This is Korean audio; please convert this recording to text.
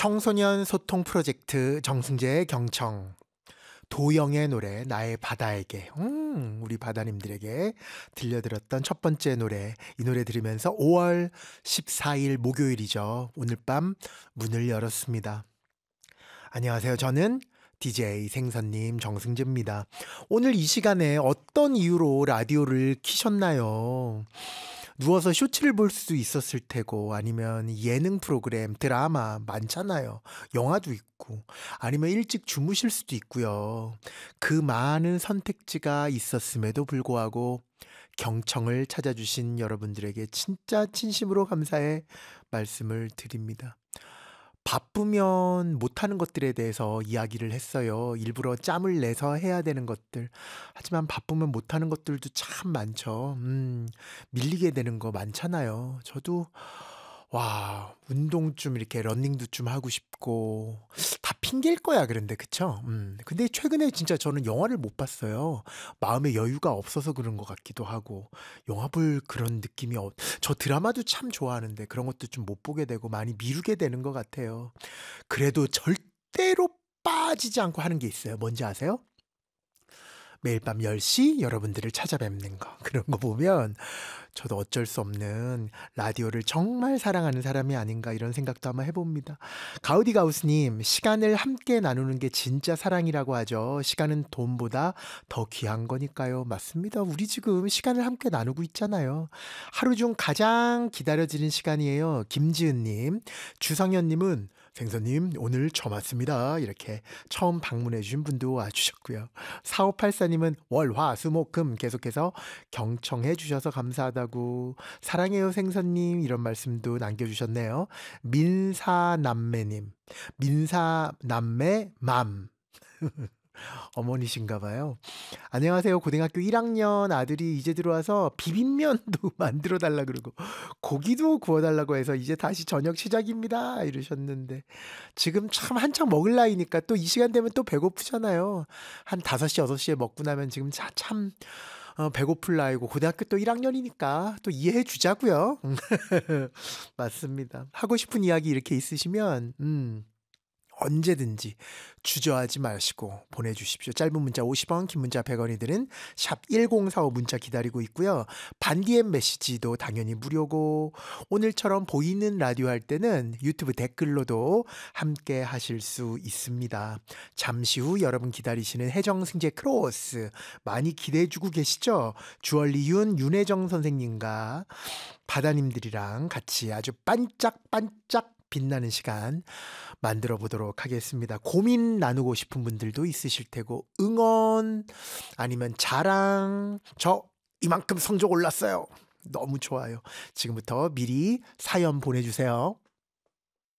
청소년 소통 프로젝트 정승재의 경청. 도영의 노래 나의 바다에게 우리 바다님들에게 들려드렸던 첫 번째 노래, 이 노래 들으면서 5월 14일 목요일이죠. 오늘 밤 문을 열었습니다. 안녕하세요. 저는 DJ 생선님 정승재입니다. 오늘 이 시간에 어떤 이유로 라디오를 켜셨나요? 누워서 쇼츠를 볼 수도 있었을 테고, 아니면 예능 프로그램, 드라마 많잖아요. 영화도 있고, 아니면 일찍 주무실 수도 있고요. 그 많은 선택지가 있었음에도 불구하고 경청을 찾아주신 여러분들에게 진짜 진심으로 감사의 말씀을 드립니다. 바쁘면 못하는 것들에 대해서 이야기를 했어요. 일부러 짬을 내서 해야 되는 것들. 하지만 바쁘면 못하는 것들도 참 많죠. 밀리게 되는 거 많잖아요. 저도 운동 좀 이렇게 러닝도 좀 하고 싶고 다 핑계일 거야. 그런데 그쵸? 근데 최근에 진짜 저는 영화를 못 봤어요. 마음의 여유가 없어서 그런 것 같기도 하고, 영화 볼 그런 느낌이 저 드라마도 참 좋아하는데 그런 것도 좀 못 보게 되고 많이 미루게 되는 것 같아요. 그래도 절대로 빠지지 않고 하는 게 있어요. 뭔지 아세요? 매일 밤 10시 여러분들을 찾아뵙는 거. 그런 거 보면 저도 어쩔 수 없는 라디오를 정말 사랑하는 사람이 아닌가, 이런 생각도 한번 해봅니다. 가우디가우스님, 시간을 함께 나누는 게 진짜 사랑이라고 하죠. 시간은 돈보다 더 귀한 거니까요. 맞습니다. 우리 지금 시간을 함께 나누고 있잖아요. 하루 중 가장 기다려지는 시간이에요. 김지은님, 주성현님은 생선님 오늘 처음 왔습니다. 이렇게 처음 방문해 주신 분도 와주셨고요. 4584님은 월, 화, 수, 목, 금 계속해서 경청해 주셔서 감사하다고, 사랑해요 생선님, 이런 말씀도 남겨주셨네요. 민사남매님, 민사남매 맘 어머니신가 봐요. 안녕하세요. 고등학교 1학년 아들이 이제 들어와서 비빔면도 만들어 달라 그러고 고기도 구워 달라고 해서 이제 다시 저녁 시작입니다, 이러셨는데, 지금 참 한창 먹을 나이니까 또 이 시간 되면 또 배고프잖아요. 한 5시, 6시에 먹고 나면 지금 참 배고플 나이고, 고등학교 또 1학년이니까 또 이해해 주자고요. 맞습니다. 하고 싶은 이야기 이렇게 있으시면 언제든지 주저하지 마시고 보내주십시오. 짧은 문자 50원, 긴 문자 100원이 드는 샵 1045 문자 기다리고 있고요. 반디엠 메시지도 당연히 무료고, 오늘처럼 보이는 라디오 할 때는 유튜브 댓글로도 함께 하실 수 있습니다. 잠시 후 여러분 기다리시는 해정승재 크로스 많이 기대해주고 계시죠? 주얼리윤 윤혜정 선생님과 바다님들이랑 같이 아주 반짝반짝 빛나는 시간 만들어 보도록 하겠습니다. 고민 나누고 싶은 분들도 있으실 테고, 응원 아니면 자랑, 저 이만큼 성적 올랐어요, 너무 좋아요. 지금부터 미리 사연 보내주세요.